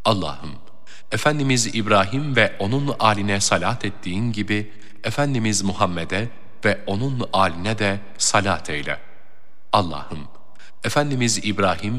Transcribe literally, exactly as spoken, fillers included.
Allah'ım, Efendimiz İbrahim ve onun âline salat ettiğin gibi, Efendimiz Muhammed'e ve onun âline de salat eyle. Allah'ım, Efendimiz İbrahim